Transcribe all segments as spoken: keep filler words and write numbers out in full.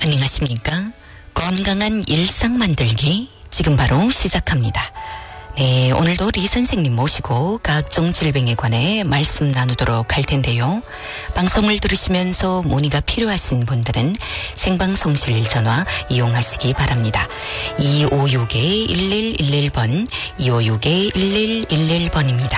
안녕하십니까? 건강한 일상 만들기 지금 바로 시작합니다. 네, 오늘도 리 선생님 모시고 각종 질병에 관해 말씀 나누도록 할 텐데요. 방송을 들으시면서 문의가 필요하신 분들은 생방송실 전화 이용하시기 바랍니다. 이오육 일일일일 번, 이오육 일일일일 번입니다.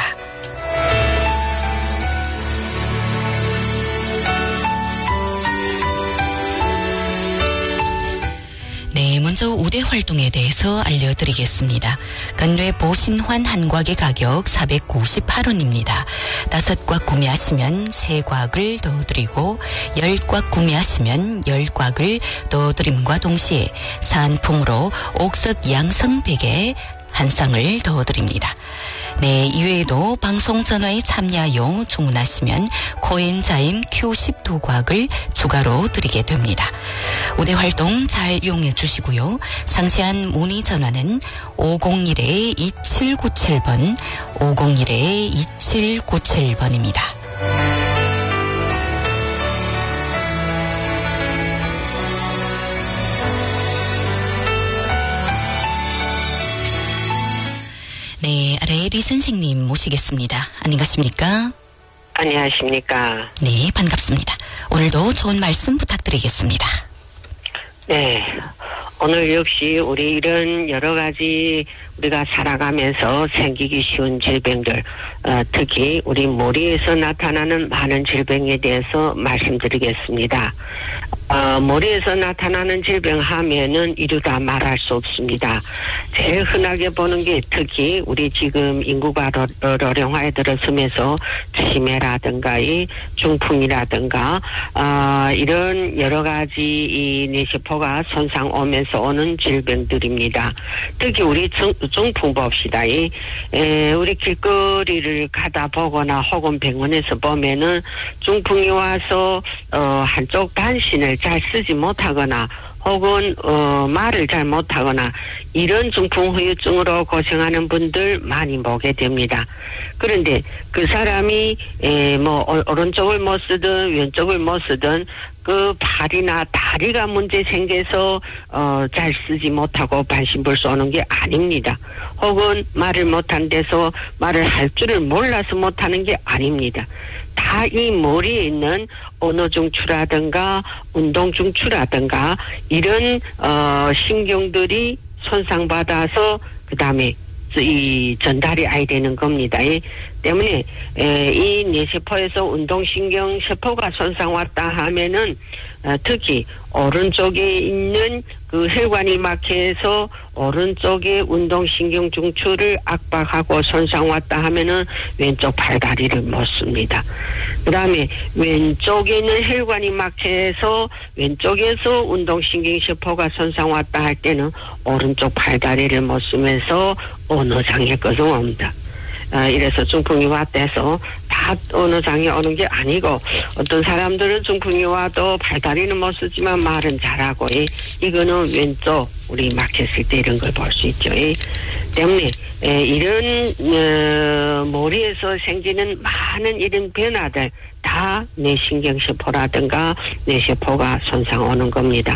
네, 먼저 우대 활동에 대해서 알려드리겠습니다. 근뇌 보신환 한 곽의 가격 사백구십팔 원입니다. 다섯 곽 구매하시면 세 곽을 더 드리고 열 곽 구매하시면 열 곽을 더 드림과 동시에 사은품으로 옥석 양성 베개 한 쌍을 더 드립니다. 네, 이외에도 방송 전화에 참여하여 주문하시면 코엔자임 큐 십이 곽을 추가로 드리게 됩니다. 우대 활동 잘 이용해 주시고요. 상세한 문의 전화는 오공일 이칠구칠 번, 오공일 이칠구칠 번입니다. 네, 아래 리 선생님 모시겠습니다. 안녕하십니까? 안녕하십니까? 네, 반갑습니다. 오늘도 좋은 말씀 부탁드리겠습니다. 네, 오늘 역시 우리 이런 여러 가지 우리가 살아가면서 생기기 쉬운 질병들, 어, 특히 우리 머리에서 나타나는 많은 질병에 대해서 말씀드리겠습니다. 어, 머리에서 나타나는 질병 하면은 이루다 말할 수 없습니다. 제일 흔하게 보는 게 특히 우리 지금 인구가 러령화에 들어서면서 치매라든가 이 중풍이라든가 어, 이런 여러 가지 이 뇌세포가 손상 오면서 오는 질병들입니다. 특히 우리 중, 중풍 봅시다. 이, 에, 우리 길거리를 가다 보거나 혹은 병원에서 보면은 중풍이 와서 어, 한쪽 반신을 잘 쓰지 못하거나 혹은 어, 말을 잘 못하거나 이런 중풍 후유증으로 고생하는 분들 많이 보게 됩니다. 그런데 그 사람이 에, 뭐 오른쪽을 못 쓰든 왼쪽을 못 쓰든 그 팔이나 다리가 문제 생겨서 어, 잘 쓰지 못하고 반신불수 오는 게 아닙니다. 혹은 말을 못한 데서 말을 할 줄을 몰라서 못하는 게 아닙니다. 다 이 머리에 있는 언어 중추라든가 운동 중추라든가 이런 어, 신경들이 손상받아서 그 다음에 이 전달이 아야 되는 겁니다. 이 때문에 에, 이 뇌세포에서 운동신경 세포가 손상 왔다 하면은 어, 특히 오른쪽에 있는 그 혈관이 막혀서 오른쪽에 운동신경 중추를 압박하고 손상 왔다 하면은 왼쪽 팔다리를 못 씁니다. 그 다음에 왼쪽에 있는 혈관이 막혀서 왼쪽에서 운동신경 세포가 손상 왔다 할 때는 오른쪽 팔다리를 못 쓰면서 언어장애 거성 옵니다. 어, 이래서 중풍이 왔대서 다 언어장애 오는 게 아니고 어떤 사람들은 중풍이 와도 팔다리는 못 쓰지만 말은 잘하고 이, 이거는 왼쪽 우리 막혔을 때 이런 걸 볼 수 있죠. 이, 때문에 에, 이런 어, 머리에서 생기는 많은 이런 변화들 다 뇌신경세포라든가 뇌세포가 손상 오는 겁니다.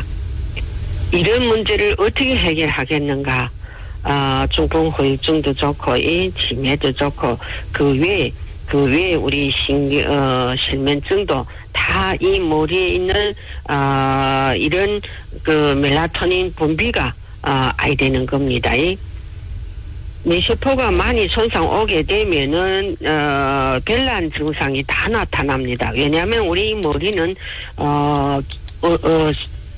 이런 문제를 어떻게 해결하겠는가? 어, 중풍 후유증도 좋고, 이 치매도 좋고, 그 외에, 그 외에 우리 신경, 어, 실면증도 다 이 머리에 있는, 어, 이런 그 멜라토닌 분비가, 어, 아야 되는 겁니다. 이 뇌세포가 많이 손상 오게 되면은, 어, 별난 증상이 다 나타납니다. 왜냐하면 우리 머리는, 어, 어, 어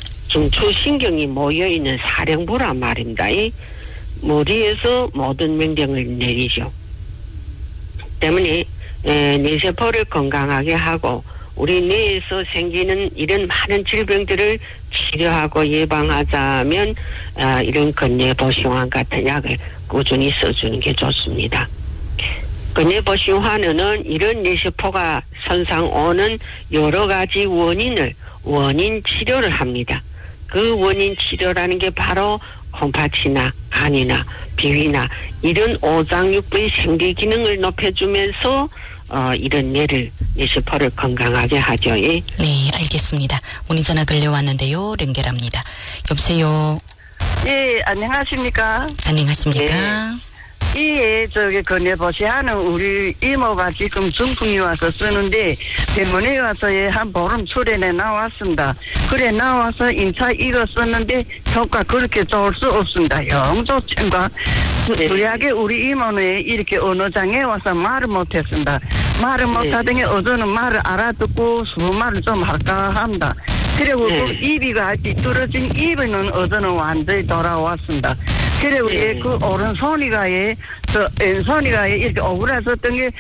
중추신경이 모여있는 사령부란 말입니다. 이 머리에서 모든 명령을 내리죠. 때문에 에, 뇌세포를 건강하게 하고 우리 뇌에서 생기는 이런 많은 질병들을 치료하고 예방하자면 아, 이런 근뇌보신환 같은 약을 꾸준히 써주는 게 좋습니다. 근뇌보신환은 이런 뇌세포가 손상 오는 여러 가지 원인을 원인 치료를 합니다. 그 원인 치료라는 게 바로 콩팥이나 간이나 비위나 이런 오장육부의 생리 기능을 높여주면서 어, 이런 뇌를, 뇌세포를 건강하게 하죠. 예. 네, 알겠습니다. 문의 전화 걸려왔는데요. 연결합니다. 여보세요. 예, 안녕하십니까? 안녕하십니까? 예, 저기, 건네보시 하는 우리 이모가 지금 중풍이 와서 쓰는데, 병원에 와서 예, 한 보름 출연에 나왔습니다. 그래, 나와서 인차 이거 썼는데, 효과 그렇게 좋을 수 없습니다. 영조증과 부약에 우리 이모는 이렇게 어느 장에 와서 말을 못했습니다. 말을 못하더니 어제는 말을 알아듣고 수말을 좀 할까 합니다. 그리고 네. 그 입이가 삐뚤어진 입에는 어제는 완전히 돌아왔습니다. 그리고 네. 예, 그 오른손이가 예, 저 왼손이가 예, 이렇게 오그라졌던 게